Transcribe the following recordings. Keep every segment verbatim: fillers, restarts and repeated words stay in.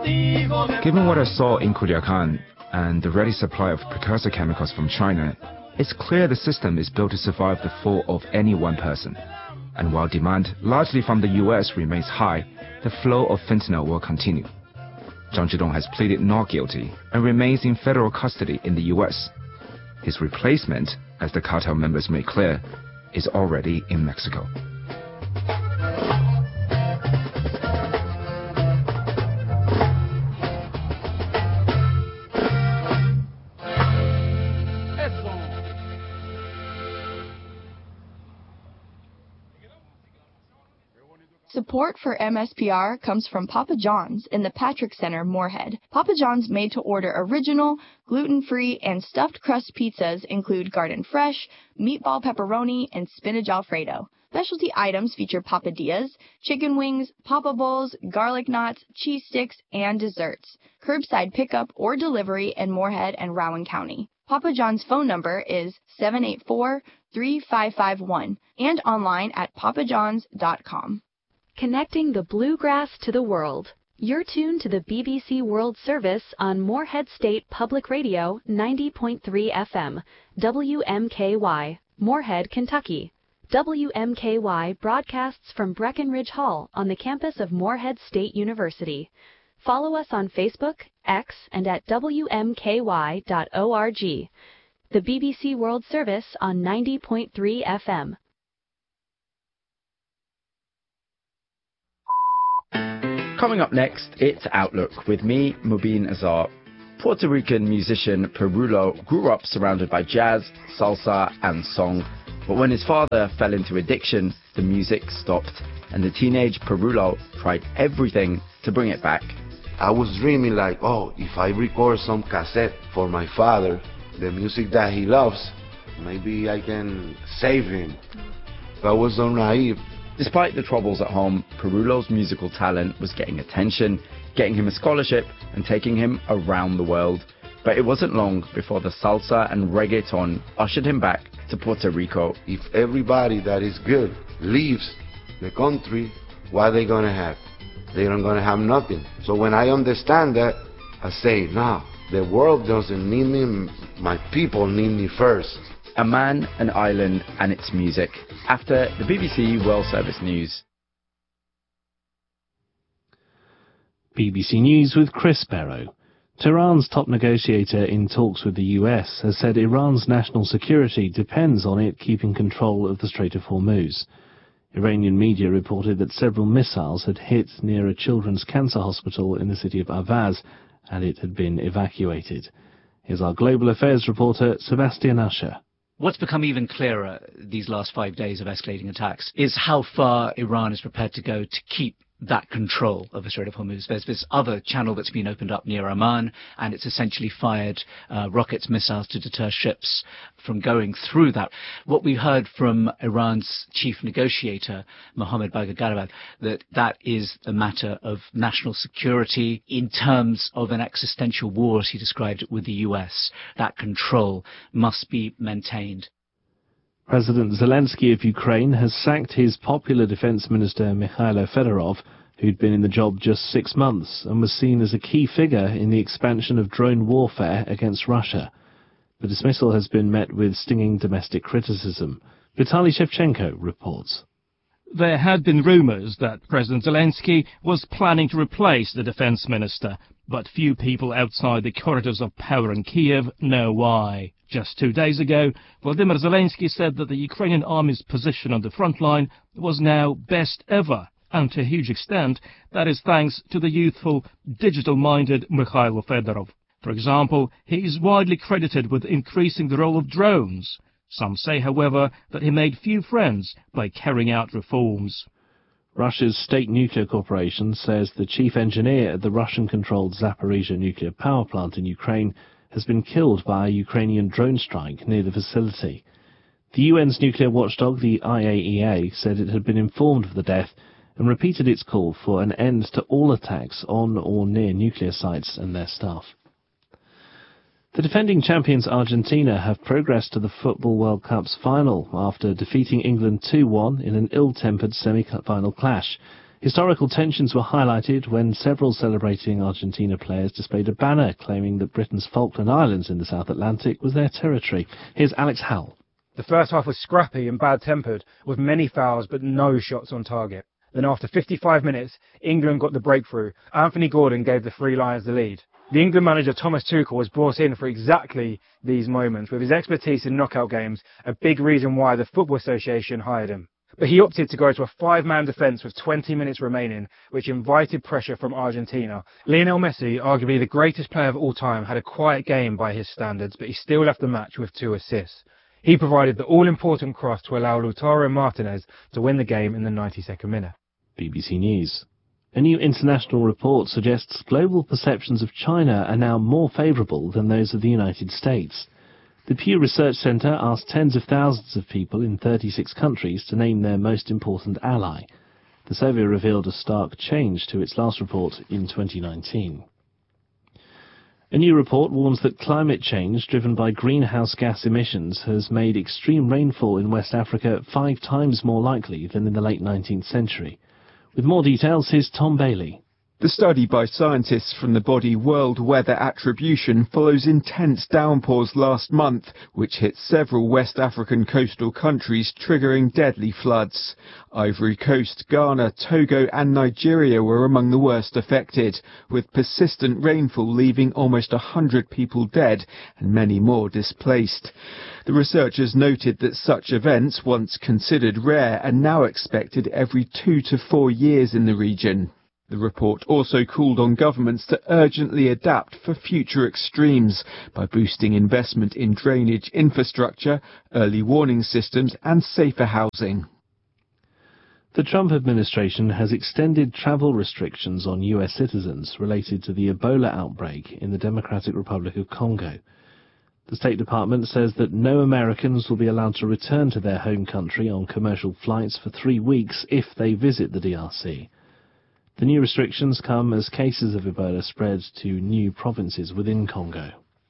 Given what I saw in Culiacan and the ready supply of precursor chemicals from China, it's clear the system is built to survive the fall of any one person. And while demand, largely from the U S, remains high, the flow of fentanyl will continue. Zhang Zhidong has pleaded not guilty and remains in federal custody in the U S. His replacement, as the cartel members made clear, is already in Mexico. Support for M S P R comes from Papa John's in the Patrick Center, Moorhead. Papa John's made-to-order original, gluten-free, and stuffed crust pizzas include garden fresh, meatball pepperoni, and spinach alfredo. Specialty items feature papadillas, chicken wings, papa bowls, garlic knots, cheese sticks, and desserts. Curbside pickup or delivery in Moorhead and Rowan County. Papa John's phone number is seven eight four, three five five one and online at papa johns dot com. Connecting the bluegrass to the world. You're tuned to the B B C World Service on Moorhead State Public Radio ninety point three F M, W M K Y, Moorhead, Kentucky. W M K Y broadcasts from Breckenridge Hall on the campus of Moorhead State University. Follow us on Facebook, X, and at W M K Y dot org. The B B C World Service on ninety point three F M. Coming up next, it's Outlook with me, Mubin Azar. Puerto Rican musician Pirulo grew up surrounded by jazz, salsa, and song. But when his father fell into addiction, the music stopped, and the teenage Pirulo tried everything to bring it back. I was dreaming like, oh, if I record some cassette for my father, the music that he loves, maybe I can save him. But I was so naive. Despite the troubles at home, Pirulo's musical talent was getting attention, getting him a scholarship, and taking him around the world. But it wasn't long before the salsa and reggaeton ushered him back to Puerto Rico. If everybody that is good leaves the country, what are they going to have? They're not going to have nothing. So when I understand that, I say, no, the world doesn't need me, my people need me first. A man, an island, and its music. After the B B C World Service News. B B C News with Chris Barrow. Tehran's top negotiator in talks with the U S has said Iran's national security depends on it keeping control of the Strait of Hormuz. Iranian media reported that several missiles had hit near a children's cancer hospital in the city of Avaz, and it had been evacuated. Here's our global affairs reporter, Sebastian Usher. What's become even clearer these last five days of escalating attacks is how far Iran is prepared to go to keep that control of the Strait of Hormuz. There's this other channel that's been opened up near Oman, and it's essentially fired uh, rockets, missiles to deter ships from going through that. What we heard from Iran's chief negotiator, Mohammad Bagher Gharibaf, that that is a matter of national security in terms of an existential war, as he described it, with the U S. That control must be maintained. President Zelensky of Ukraine has sacked his popular defense minister Mikhailo Fedorov, who'd been in the job just six months and was seen as a key figure in the expansion of drone warfare against Russia. The dismissal has been met with stinging domestic criticism. Vitaly Shevchenko reports. There had been rumours that President Zelensky was planning to replace the defense minister, but few people outside the corridors of power in Kiev know why. Just two days ago, Volodymyr Zelensky said that the Ukrainian army's position on the front line was now best ever, and to a huge extent, that is thanks to the youthful, digital-minded Mikhailo Fedorov. For example, he is widely credited with increasing the role of drones. Some say, however, that he made few friends by carrying out reforms. Russia's State Nuclear Corporation says the chief engineer at the Russian-controlled Zaporizhzhia nuclear power plant in Ukraine has been killed by a Ukrainian drone strike near the facility. The U N's nuclear watchdog, the I A E A, said it had been informed of the death and repeated its call for an end to all attacks on or near nuclear sites and their staff. The defending champions Argentina have progressed to the Football World Cup's final after defeating England two one in an ill-tempered semi-final clash. Historical tensions were highlighted when several celebrating Argentina players displayed a banner claiming that Britain's Falkland Islands in the South Atlantic was their territory. Here's Alex Howell. The first half was scrappy and bad-tempered, with many fouls but no shots on target. Then after fifty-five minutes, England got the breakthrough. Anthony Gordon gave the Three Lions the lead. The England manager Thomas Tuchel was brought in for exactly these moments, with his expertise in knockout games a big reason why the Football Association hired him. But he opted to go to a five-man defence with twenty minutes remaining, which invited pressure from Argentina. Lionel Messi, arguably the greatest player of all time, had a quiet game by his standards, but he still left the match with two assists. He provided the all-important cross to allow Lautaro Martinez to win the game in the ninety-second minute. B B C News. A new international report suggests global perceptions of China are now more favourable than those of the United States. The Pew Research Centre asked tens of thousands of people in thirty-six countries to name their most important ally. The survey revealed a stark change to its last report in twenty nineteen. A new report warns that climate change driven by greenhouse gas emissions has made extreme rainfall in West Africa five times more likely than in the late nineteenth century. With more details, here's Tom Bailey. The study by scientists from the body World Weather Attribution follows intense downpours last month, which hit several West African coastal countries, triggering deadly floods. Ivory Coast, Ghana, Togo and Nigeria were among the worst affected, with persistent rainfall leaving almost a hundred people dead and many more displaced. The researchers noted that such events, once considered rare, are now expected every two to four years in the region. The report also called on governments to urgently adapt for future extremes by boosting investment in drainage infrastructure, early warning systems and safer housing. The Trump administration has extended travel restrictions on U S citizens related to the Ebola outbreak in the Democratic Republic of Congo. The State Department says that no Americans will be allowed to return to their home country on commercial flights for three weeks if they visit the D R C. The new restrictions come as cases of Ebola spread to new provinces within Congo.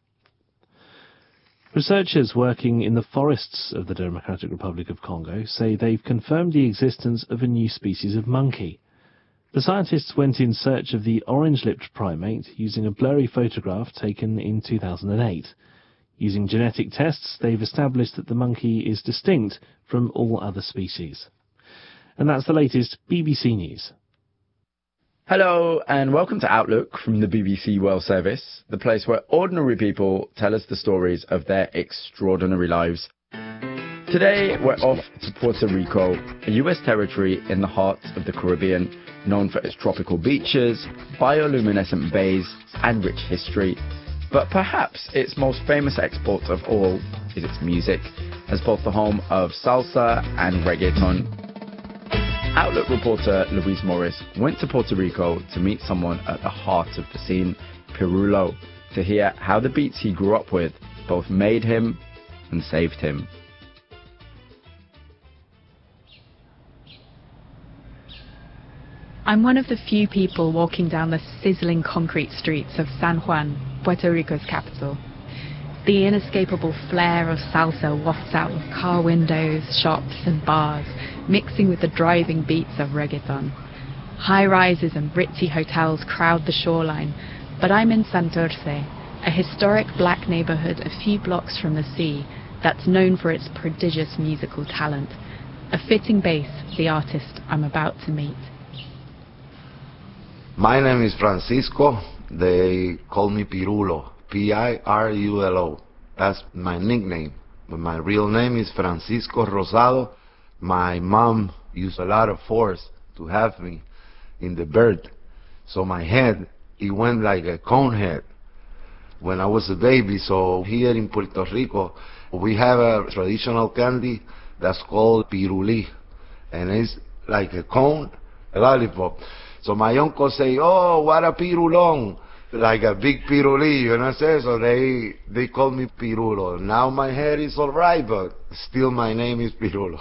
Researchers working in the forests of the Democratic Republic of Congo say they've confirmed the existence of a new species of monkey. The scientists went in search of the orange-lipped primate using a blurry photograph taken in two thousand eight. Using genetic tests, they've established that the monkey is distinct from all other species. And that's the latest B B C News. Hello and welcome to Outlook from the B B C World Service, the place where ordinary people tell us the stories of their extraordinary lives. Today we're off to Puerto Rico, a U S territory in the heart of the Caribbean, known for its tropical beaches, bioluminescent bays and rich history. But perhaps its most famous export of all is its music, as both the home of salsa and reggaeton. Outlook reporter Louise Morris went to Puerto Rico to meet someone at the heart of the scene, Pirulo, to hear how the beats he grew up with both made him and saved him. I'm one of the few people walking down the sizzling concrete streets of San Juan, Puerto Rico's capital. The inescapable flair of salsa wafts out of car windows, shops and bars, mixing with the driving beats of reggaeton. High-rises and ritzy hotels crowd the shoreline, but I'm in Santurce, a historic black neighborhood a few blocks from the sea that's known for its prodigious musical talent. A fitting base for the artist I'm about to meet. My name is Francisco. They call me Pirulo. P I R U L O. That's my nickname. But my real name is Francisco Rosado. My mom used a lot of force to have me in the birth. So my head, it went like a cone head when I was a baby. So here in Puerto Rico, we have a traditional candy that's called pirulí. And it's like a cone, a lollipop. So my uncle say, oh, what a pirulón. Like a big pirulí, you know what I'm saying? So they, they call me Pirulo. Now my hair is alright, but still my name is Pirulo.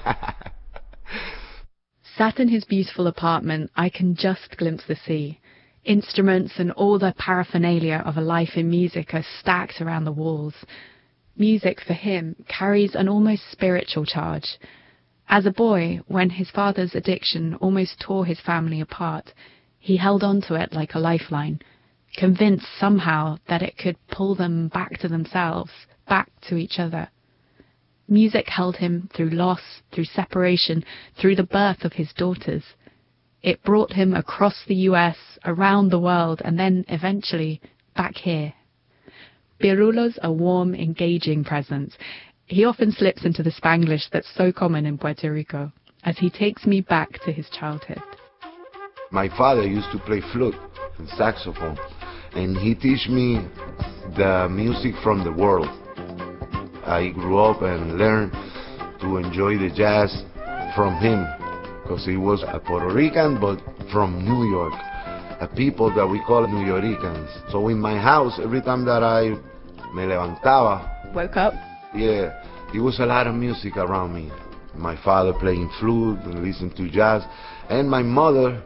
Sat in his beautiful apartment, I can just glimpse the sea. Instruments and all the paraphernalia of a life in music are stacked around the walls. Music, for him, carries an almost spiritual charge. As a boy, when his father's addiction almost tore his family apart, he held on to it like a lifeline, convinced somehow that it could pull them back to themselves, back to each other. Music held him through loss, through separation, through the birth of his daughters. It brought him across the U S, around the world, and then eventually back here. Pirulo's a warm, engaging presence. He often slips into the Spanglish that's so common in Puerto Rico, as he takes me back to his childhood. My father used to play flute and saxophone, and he teach me the music from the world. I grew up and learned to enjoy the jazz from him, because he was a Puerto Rican, but from New York, a people that we call New Yorkers. So in my house, every time that I me levantaba, woke up, yeah, there was a lot of music around me. My father playing flute and listening to jazz, and my mother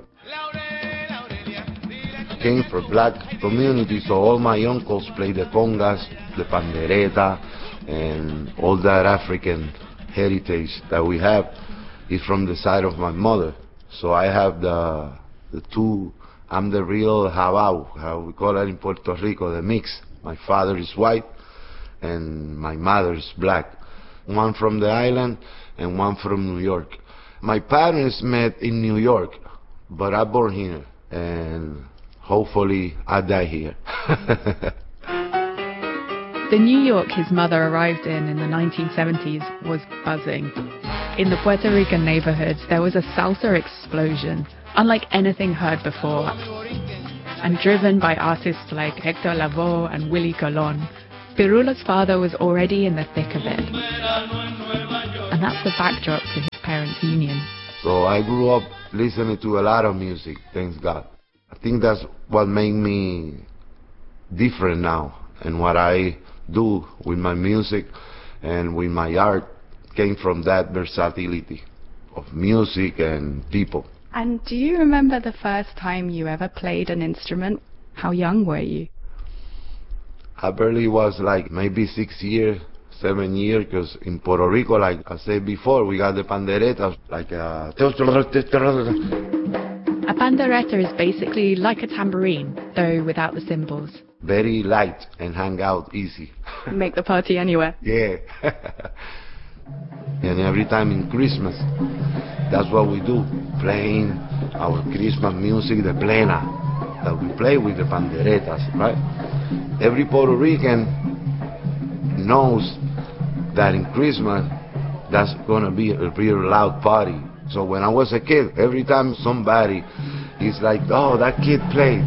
came from black community, so all my uncles played the congas, the pandereta, and all that African heritage that we have is from the side of my mother. So I have the the two, I'm the real jabao, how we call it in Puerto Rico, the mix. My father is white and my mother is black. One from the island and one from New York. My parents met in New York, but I born here, and hopefully I die here. The New York his mother arrived in in the nineteen seventies was buzzing. In the Puerto Rican neighborhoods, there was a salsa explosion, unlike anything heard before. And driven by artists like Hector Lavoe and Willie Colon, Pirulo's father was already in the thick of it. And that's the backdrop to his parents' union. So I grew up listening to a lot of music, thanks God. I think that's what made me different now, and what I do with my music and with my art came from that versatility of music and people. And do you remember the first time you ever played an instrument? How young were you? I barely was like maybe six years, seven years, because in Puerto Rico, like I said before, we got the panderetas, like a... A pandereta is basically like a tambourine, though without the cymbals. Very light and hang out easy. Make the party anywhere. Yeah. And every time in Christmas, that's what we do, playing our Christmas music, the plena, that we play with the panderetas, right? Every Puerto Rican knows that in Christmas, that's gonna be a real loud party. So when I was a kid, every time somebody is like, oh, that kid played,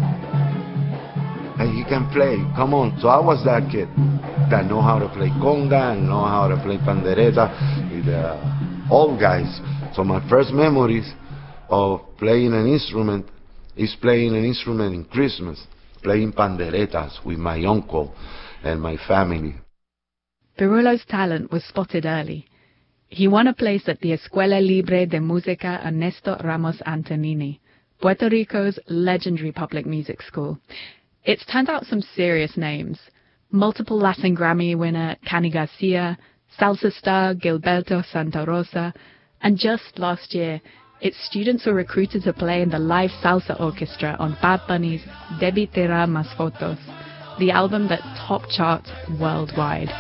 and he can play, come on. So I was that kid that know how to play conga and know how to play pandereta with the old guys. So my first memories of playing an instrument is playing an instrument in Christmas, playing panderetas with my uncle and my family. Pirulo's talent was spotted early. He won a place at the Escuela Libre de Música Ernesto Ramos Antonini, Puerto Rico's legendary public music school. It's turned out some serious names. Multiple Latin Grammy winner Cani Garcia, salsa star Gilberto Santa Rosa, and just last year, its students were recruited to play in the live salsa orchestra on Bad Bunny's Debí Tirar Más Fotos, the album that top charts worldwide.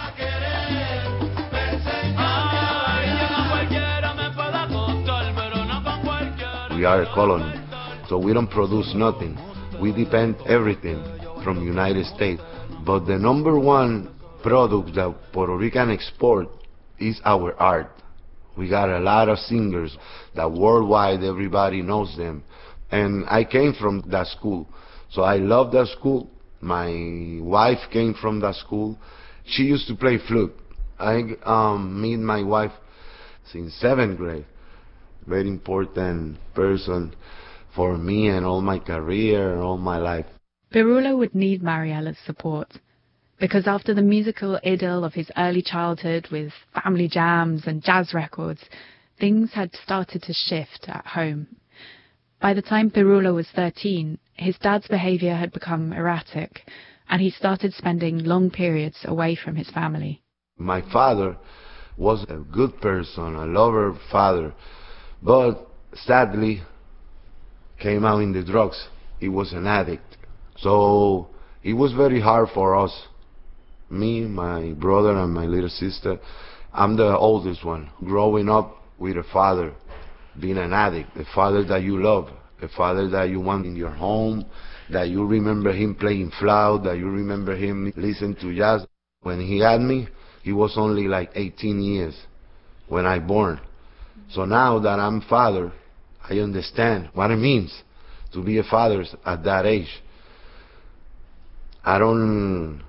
We are a colony, so we don't produce nothing. We depend everything from United States. But the number one product that Puerto Rican export is our art. We got a lot of singers that worldwide everybody knows them. And I came from that school, so I love that school. My wife came from that school. She used to play flute. I um, meet my wife since seventh grade. Very important person for me and all my career and all my life. Pirulo would need Mariella's support, because after the musical idyll of his early childhood with family jams and jazz records, things had started to shift at home. By the time Pirulo was thirteen, his dad's behavior had become erratic, and he started spending long periods away from his family. My father was a good person, a lover, father, but sadly came out in the drugs. He was an addict. So it was very hard for us, me, my brother, and my little sister. I'm the oldest one, growing up with a father being an addict, a father that you love, a father that you want in your home, that you remember him playing flute, that you remember him listening to jazz. When he had me, he was only like eighteen years when I born. So now that I'm father, I understand what it means to be a father at that age. I don't,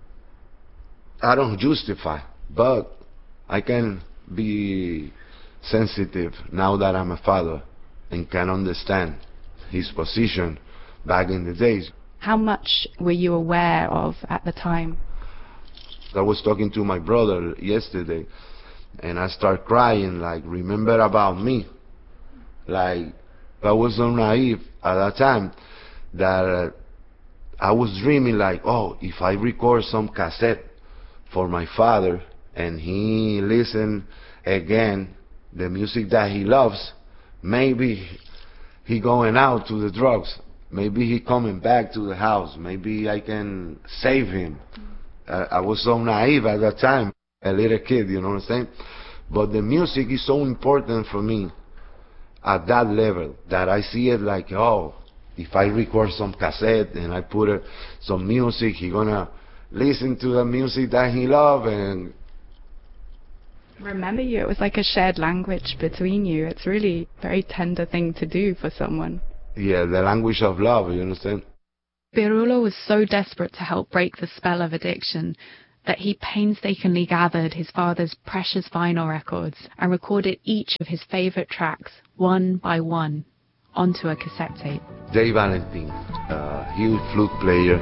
I don't justify, but I can be sensitive now that I'm a father and can understand his position back in the days. How much were you aware of at the time? I was talking to my brother yesterday, and I start crying, like, remember about me. Like, I was so naive at that time that uh, I was dreaming like, oh, if I record some cassette for my father and he listen again the music that he loves, maybe he going out to the drugs, maybe he coming back to the house, maybe I can save him. Uh, I was so naive at that time, a little kid, you know what I'm saying? But the music is so important for me at that level that I see it like, oh, if I record some cassette and I put uh, some music, he gonna listen to the music that he love. And remember you, it was like a shared language between you. It's really a very tender thing to do for someone. Yeah, the language of love, you understand? Pirulo was so desperate to help break the spell of addiction that he painstakingly gathered his father's precious vinyl records and recorded each of his favorite tracks, one by one, onto a cassette tape. Dave Valentine, a huge flute player,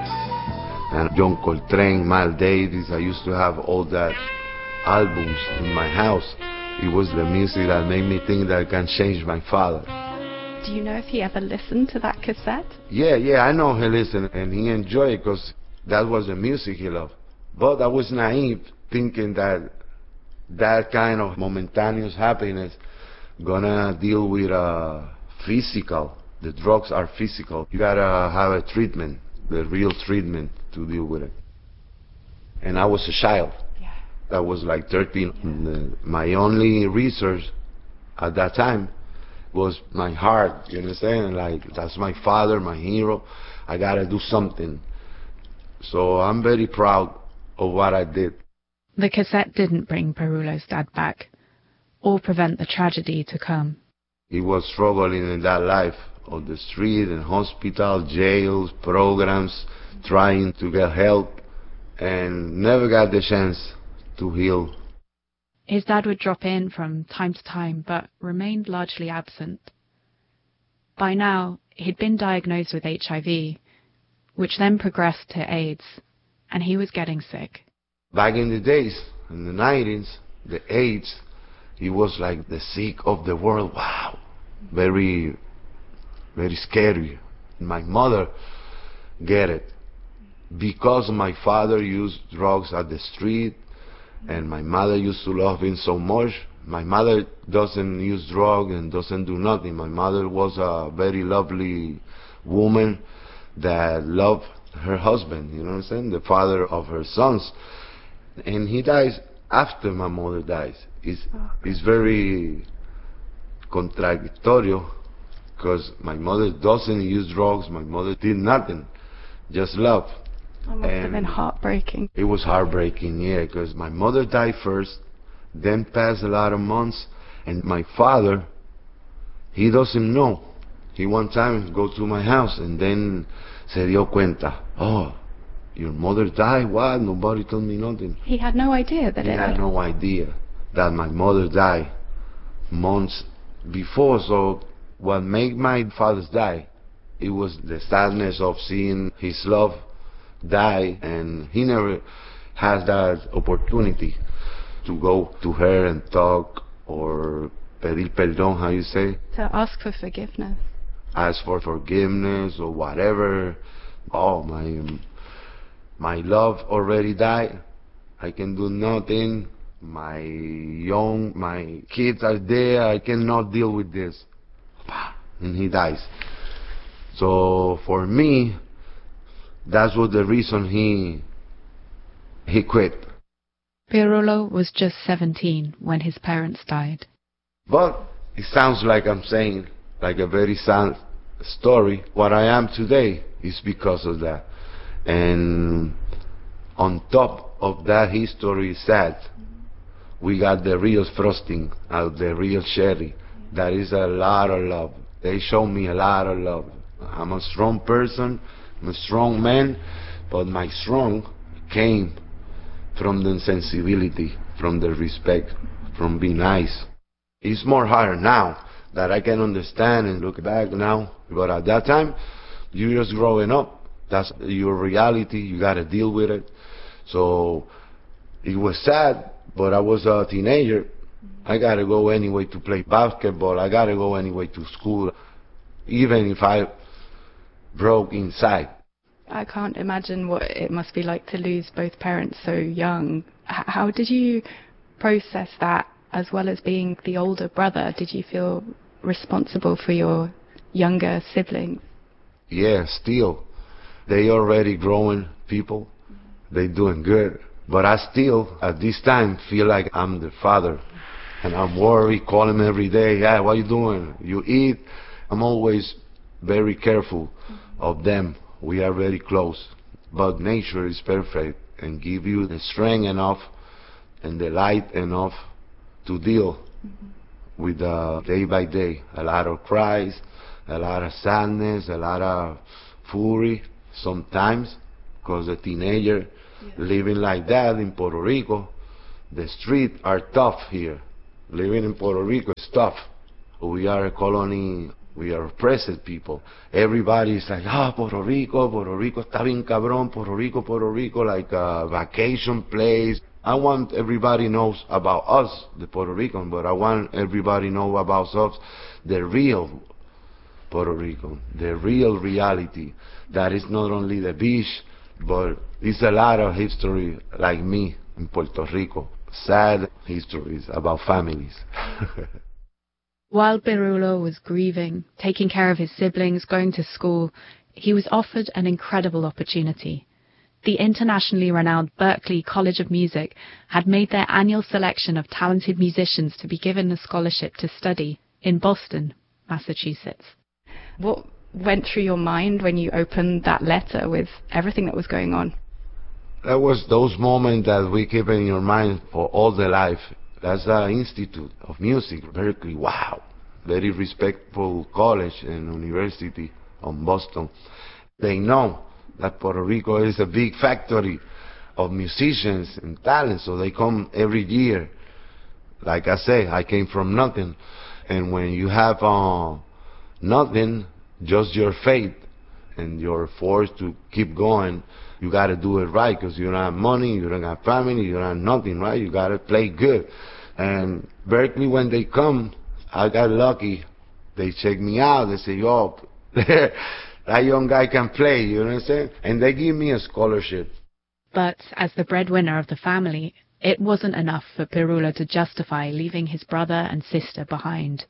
and John Coltrane, Miles Davis. I used to have all that albums in my house. It was the music that made me think that I can change my father. Do you know if he ever listened to that cassette? Yeah, yeah, I know he listened and he enjoyed it because that was the music he loved. But I was naive, thinking that that kind of momentaneous happiness gonna deal with uh, physical. The drugs are physical. You gotta have a treatment, the real treatment to deal with it. And I was a child. Yeah. I was like thirteen. Yeah. My only resource at that time was my heart, you understand? Like, that's my father, my hero. I gotta do something. So I'm very proud of what I did. The cassette didn't bring Pirulo's dad back, or prevent the tragedy to come. He was struggling in that life of the street and hospital, jails, programs, trying to get help, and never got the chance to heal. His dad would drop in from time to time, but remained largely absent. By now, he'd been diagnosed with H I V, which then progressed to AIDS, and he was getting sick. Back in the days, in the nineties, the AIDS, it was like the sick of the world. Wow, very, very scary. My mother get it because my father used drugs at the street, and my mother used to love him so much. My mother doesn't use drugs and doesn't do nothing. My mother was a very lovely woman that loved her husband, you know what I'm saying, the father of her sons. And he dies after my mother dies. It's, it's very contradictory because my mother doesn't use drugs, my mother did nothing, just love. That must and have been heartbreaking. It was heartbreaking, yeah, because my mother died first, then passed a lot of months, and my father, he doesn't know. He one time go to my house and then se dio cuenta, oh, your mother died? What? Nobody told me nothing. He had no idea that he it had no idea that my mother died months before. So what made my father die, it was the sadness of seeing his love die, and he never has that opportunity to go to her and talk or pedir perdón, how you say? To ask for forgiveness. Ask for forgiveness or whatever. Oh, my my love already died. I can do nothing. My young, my kids are there, I cannot deal with this. And he dies. So for me, that was the reason he he quit. Pirulo was just seventeen when his parents died. But it sounds like I'm saying like a very sad story. What I am today is because of that. And on top of that history sad, we got the real frosting out, the real cherry. That is a lot of love. They show me a lot of love. I'm a strong person, I'm a strong man, but my strong came from the sensibility, from the respect, from being nice. It's more hard now that I can understand and look back now, but at that time, you're just growing up. That's your reality, you gotta deal with it. So it was sad, but I was a teenager. I gotta go anyway to play basketball, I gotta go anyway to school, even if I broke inside. I can't imagine what it must be like to lose both parents so young. H- how did you process that, as well as being the older brother? Did you feel responsible for your younger siblings? Yeah, still. They already growing people. They doing good. But I still, at this time, feel like I'm the father. And I'm worried, call them every day. Yeah, what you doing? You eat? I'm always very careful of them. We are very close. But nature is perfect and give you the strength enough and the light enough to deal mm-hmm. with uh, day by day. A lot of cries, a lot of sadness, a lot of fury sometimes, because a teenager yeah. living like that in Puerto Rico, the streets are tough here. Living in Puerto Rico is tough. We are a colony, we are oppressed people. Everybody is like, ah, oh, Puerto Rico, Puerto Rico está bien cabrón, Puerto Rico, Puerto Rico, like a vacation place. I want everybody knows about us, the Puerto Rican, but I want everybody know about us, the real Puerto Rican, the real reality. That is not only the beach, but it's a lot of history like me in Puerto Rico. Sad histories about families. While Pirulo was grieving, taking care of his siblings, going to school, he was offered an incredible opportunity. The internationally renowned Berklee College of Music had made their annual selection of talented musicians to be given a scholarship to study in Boston, Massachusetts. What went through your mind when you opened that letter with everything that was going on? That was those moments that we keep in your mind for all the life. That's the Institute of Music, Berklee. Wow, very respectful college and university in Boston. They know that Puerto Rico is a big factory of musicians and talent, so they come every year. Like I say, I came from nothing, and when you have uh, nothing, just your faith and your force to keep going, you got to do it right, because you don't have money, you don't have family, you don't have nothing, right? You got to play good. And Berklee, when they come, I got lucky. They check me out. They say, yo, that young guy can play, you know what I'm saying? And they give me a scholarship. But as the breadwinner of the family, it wasn't enough for Pirulo to justify leaving his brother and sister behind.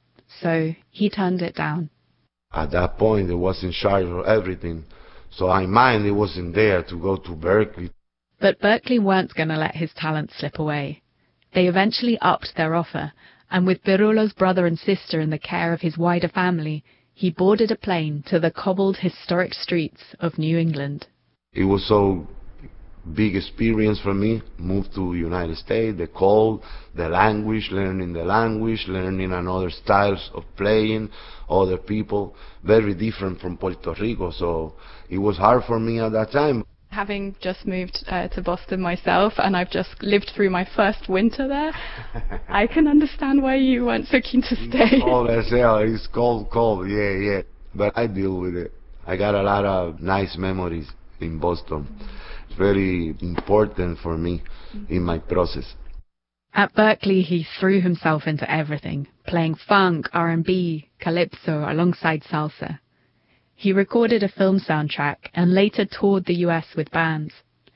So he turned it down. At that point, I was in charge of everything. So I mind it wasn't there to go to Berklee. But Berklee weren't going to let his talent slip away. They eventually upped their offer, and with Pirulo's brother and sister in the care of his wider family, he boarded a plane to the cobbled historic streets of New England. It was so big experience for me. Moved to United States, the cold, the language, learning the language, learning another styles of playing, other people, very different from Puerto Rico. So it was hard for me at that time. Having just moved uh, to Boston myself, and I've just lived through my first winter there, I can understand why you weren't so keen to stay. It's cold as hell. It's cold, cold, yeah, yeah. But I deal with it. I got a lot of nice memories in Boston. It's very important for me in my process. At Berklee, he threw himself into everything, playing funk, R and B, calypso alongside salsa. He recorded a film soundtrack and later toured the U S with bands.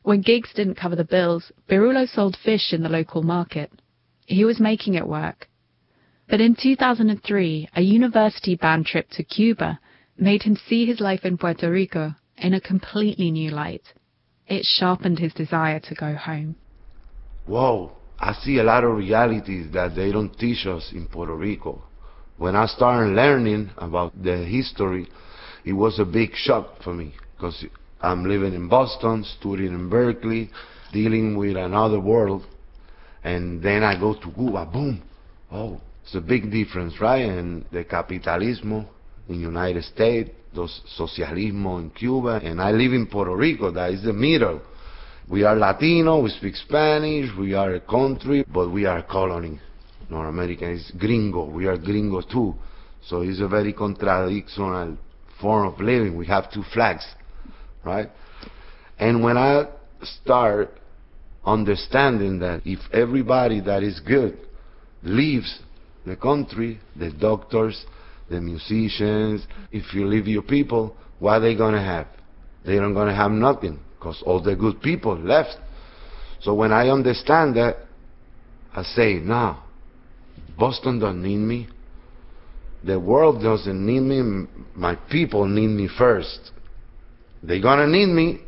When gigs didn't cover the bills, Pirulo sold fish in the local market. He was making it work. But in two thousand three, a university-bound trip to Cuba made him see his life in Puerto Rico in a completely new light. It sharpened his desire to go home. Whoa, I see a lot of realities that they don't teach us in Puerto Rico. When I started learning about the history, it was a big shock for me, because I'm living in Boston, studying in Berkeley, dealing with another world, and then I go to Cuba, boom, oh, it's a big difference, right? And the capitalismo in United States, the socialismo in Cuba, and I live in Puerto Rico, that is the middle. We are Latino, we speak Spanish, we are a country, but we are a colony. North American is gringo, we are gringo too. So it's a very contradictional form of living. We have two flags, right? And when I start understanding that if everybody that is good leaves the country, the doctors, the musicians, if you leave your people, what are they gonna have? They're not gonna have nothing, because all the good people left. So when I understand that, I say, no, Boston don't need me. The world doesn't need me. My people need me first. They're gonna need me,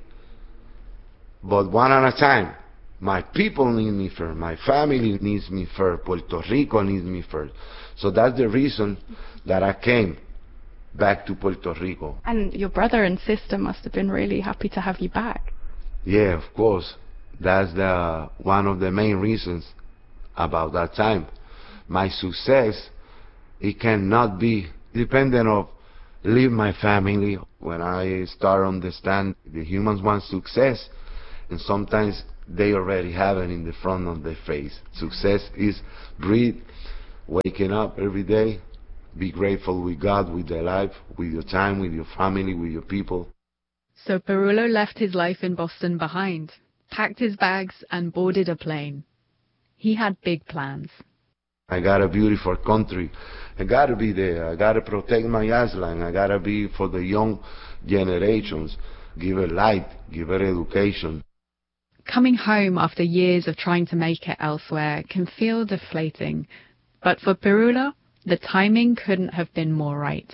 but one at a time. My people need me first. My family needs me first. Puerto Rico needs me first. So that's the reason that I came back to Puerto Rico. And your brother and sister must have been really happy to have you back. Yeah, of course. That's the one of the main reasons about that time. My success, it cannot be dependent of leave my family. When I start understand the humans want success, and sometimes they already have it in the front of their face. Success is breathe, waking up every day, be grateful with God, with their life, with your time, with your family, with your people. So Pirulo left his life in Boston behind, packed his bags and boarded a plane. He had big plans. I got a beautiful country. I gotta be there. I gotta protect my island. I gotta be for the young generations. Give it light, give it education. Coming home after years of trying to make it elsewhere can feel deflating. But for Pirulo, the timing couldn't have been more right.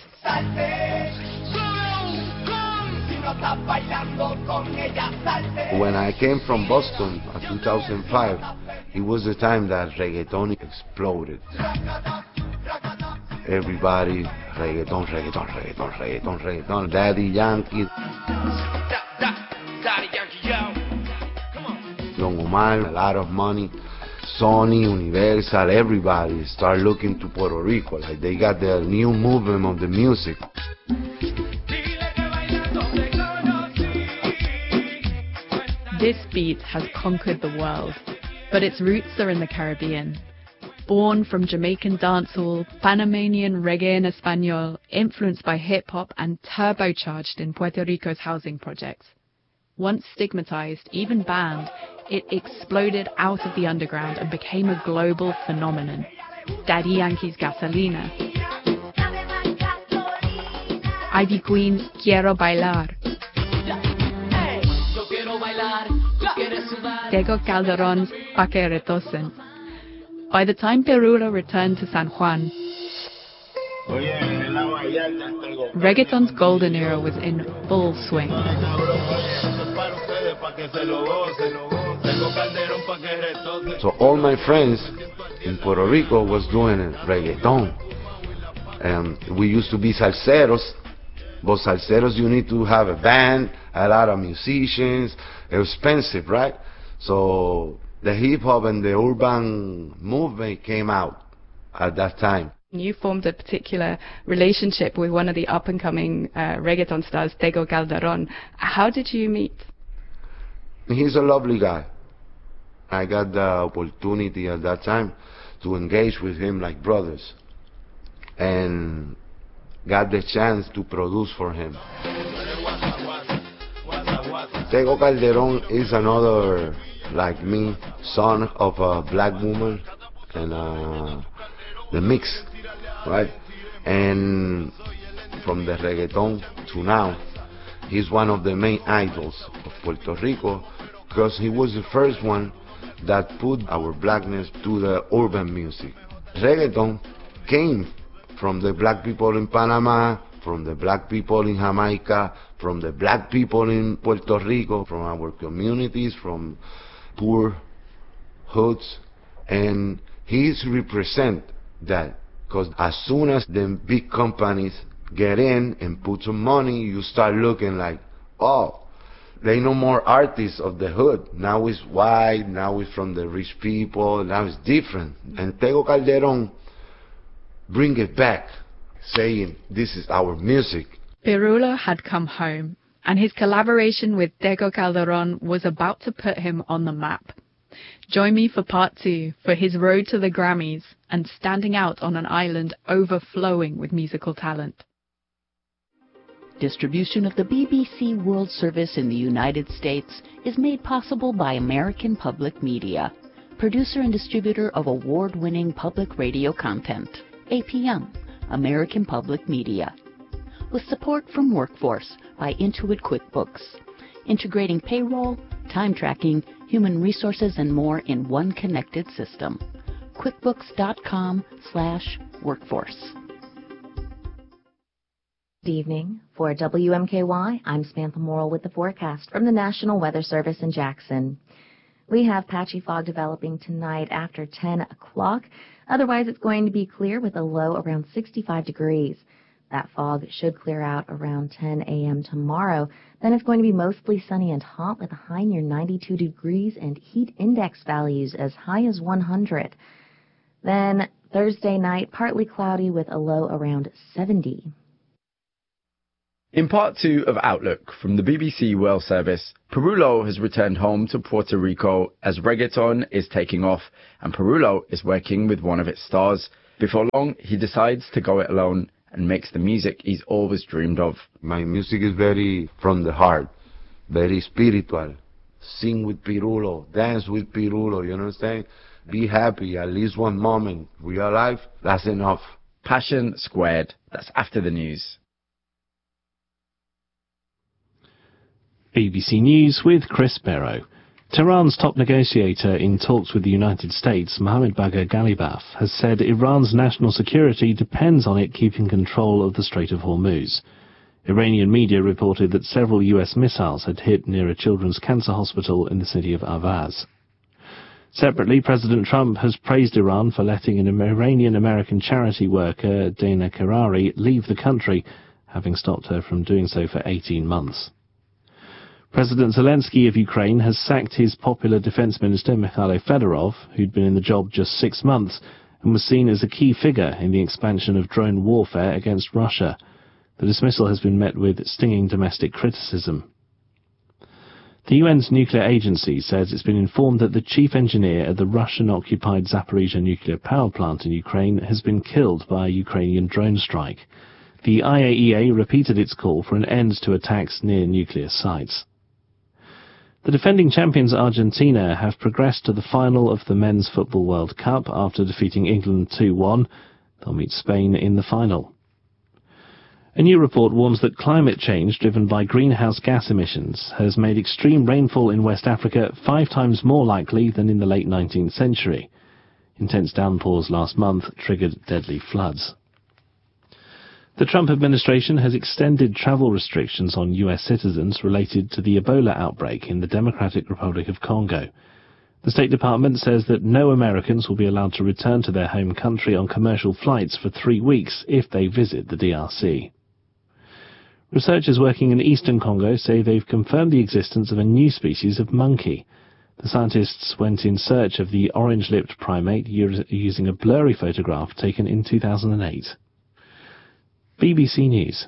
When I came from Boston in two thousand five, it was the time that reggaeton exploded. Everybody, reggaeton, reggaeton, reggaeton, reggaeton, reggaeton, Daddy Yankee, Don Omar, a lot of money, Sony, Universal, everybody start looking to Puerto Rico, like they got the new movement of the music. This beat has conquered the world, but its roots are in the Caribbean. Born from Jamaican dancehall, Panamanian reggae en español, influenced by hip-hop and turbocharged in Puerto Rico's housing projects. Once stigmatized, even banned, it exploded out of the underground and became a global phenomenon. Daddy Yankee's Gasolina, Ivy Queen's Quiero Bailar, Tego Calderon's Pa Que Retosen. By the time Pirulo returned to San Juan, reggaeton's golden era was in full swing. So all my friends in Puerto Rico was doing reggaeton. And we used to be salseros, but salseros you need to have a band, a lot of musicians, expensive, right? So the hip-hop and the urban movement came out at that time. You formed a particular relationship with one of the up-and-coming uh, reggaeton stars, Tego Calderon. How did you meet? He's a lovely guy. I got the opportunity at that time to engage with him like brothers, and got the chance to produce for him. Tego Calderon is another, like me, son of a black woman, and uh, the mix, right? And from the reggaeton to now, he's one of the main idols of Puerto Rico, because he was the first one that put our blackness to the urban music. Reggaeton came from the black people in Panama, from the black people in Jamaica, from the black people in Puerto Rico, from our communities, from poor hoods, and he's represent that, because as soon as the big companies get in and put some money, you start looking like, oh, they no more artists of the hood. Now it's white, now it's from the rich people, now it's different. And Tego Calderón bring it back, saying, this is our music. Pirulo had come home, and his collaboration with Tego Calderón was about to put him on the map. Join me for part two for his road to the Grammys and standing out on an island overflowing with musical talent. Distribution of the B B C World Service in the United States is made possible by American Public Media, producer and distributor of award-winning public radio content. A P M, American Public Media. With support from Workforce by Intuit QuickBooks, integrating payroll, time tracking, human resources, and more in one connected system. QuickBooks.com slash workforce. Good evening. For W M K Y, I'm Samantha Morrill with the forecast from the National Weather Service in Jackson. We have patchy fog developing tonight after ten o'clock. Otherwise, it's going to be clear with a low around sixty-five degrees. That fog should clear out around ten a.m. tomorrow. Then it's going to be mostly sunny and hot with a high near ninety-two degrees and heat index values as high as one hundred. Then Thursday night, partly cloudy with a low around seventy. In part two of Outlook from the B B C World Service, Pirulo has returned home to Puerto Rico as reggaeton is taking off and Pirulo is working with one of its stars. Before long, he decides to go it alone and makes the music he's always dreamed of. My music is very from the heart, very spiritual. Sing with Pirulo, dance with Pirulo, you know what I'm saying? Be happy at least one moment. We are alive, that's enough. Passion squared. That's after the news. B B C News with Chris Barrow. Tehran's top negotiator in talks with the United States, Mohammad Bagher Ghalibaf, has said Iran's national security depends on it keeping control of the Strait of Hormuz. Iranian media reported that several U S missiles had hit near a children's cancer hospital in the city of Ahvaz. Separately, President Trump has praised Iran for letting an Iranian-American charity worker, Dana Karari, leave the country, having stopped her from doing so for eighteen months. President Zelensky of Ukraine has sacked his popular defense minister Mikhailo Fedorov, who'd been in the job just six months and was seen as a key figure in the expansion of drone warfare against Russia. The dismissal has been met with stinging domestic criticism. The U N's nuclear agency says it's been informed that the chief engineer at the Russian-occupied Zaporizhzhia nuclear power plant in Ukraine has been killed by a Ukrainian drone strike. The I A E A repeated its call for an end to attacks near nuclear sites. The defending champions Argentina have progressed to the final of the Men's Football World Cup after defeating England two one. They'll meet Spain in the final. A new report warns that climate change driven by greenhouse gas emissions has made extreme rainfall in West Africa five times more likely than in the late nineteenth century. Intense downpours last month triggered deadly floods. The Trump administration has extended travel restrictions on U S citizens related to the Ebola outbreak in the Democratic Republic of Congo. The State Department says that no Americans will be allowed to return to their home country on commercial flights for three weeks if they visit the D R C. Researchers working in eastern Congo say they've confirmed the existence of a new species of monkey. The scientists went in search of the orange-lipped primate using a blurry photograph taken in two thousand eight. B B C News.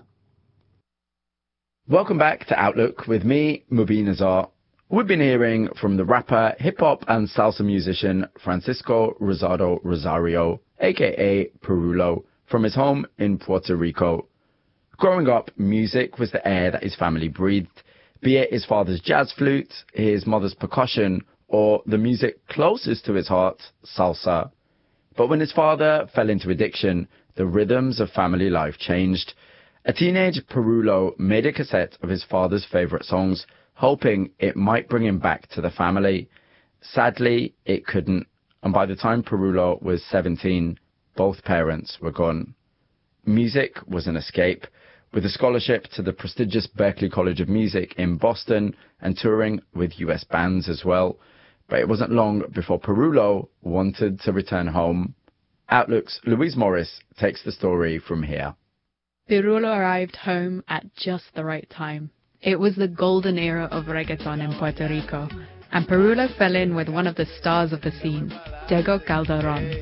Welcome back to Outlook with me, Mubin Azar. We've been hearing from the rapper, hip-hop and salsa musician Francisco Rosado Rosario, aka Pirulo, from his home in Puerto Rico. Growing up, music was the air that his family breathed, be it his father's jazz flute, his mother's percussion, or the music closest to his heart, salsa. But when his father fell into addiction, the rhythms of family life changed. A teenage Pirulo made a cassette of his father's favourite songs, hoping it might bring him back to the family. Sadly, it couldn't, and by the time Pirulo was seventeen, both parents were gone. Music was an escape, with a scholarship to the prestigious Berklee College of Music in Boston and touring with U S bands as well. But it wasn't long before Pirulo wanted to return home. Outlook's Louise Morris takes the story from here. Pirulo arrived home at just the right time. It was the golden era of reggaeton in Puerto Rico, and Pirulo fell in with one of the stars of the scene, Tego Calderon.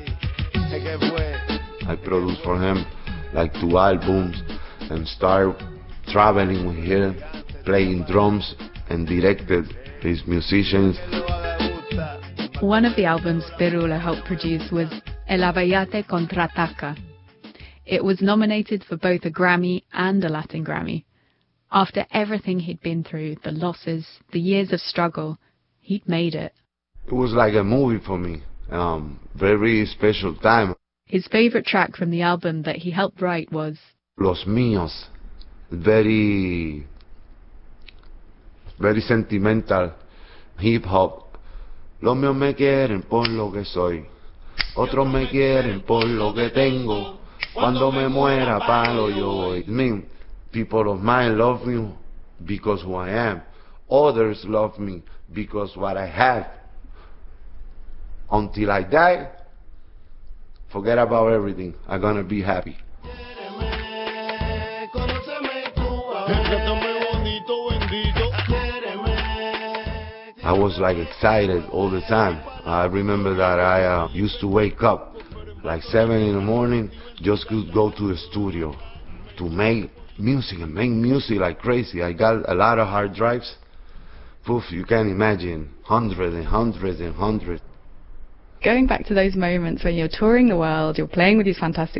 I produced for him like two albums and started traveling with him, playing drums, and directed his musicians. One of the albums Pirulo helped produce was El Abayate Contraataca. It was nominated for both a Grammy and a Latin Grammy. After everything he'd been through, the losses, the years of struggle, he'd made it. It was like a movie for me. Um, very special time. His favourite track from the album that he helped write was Los Míos. Very, very sentimental hip-hop. Los míos me quieren por lo que soy. Otros me quieren por lo que tengo. Cuando me muera, palo yo voy. I mean, people of mine love me because who I am. Others love me because what I have. Until I die, forget about everything. I'm gonna be happy. I was like excited all the time. I remember that I uh, used to wake up like seven in the morning just to go to the studio to make music and make music like crazy. I got a lot of hard drives. Poof, you can imagine hundreds and hundreds and hundreds. Going back to those moments when you're touring the world, you're playing with these fantastic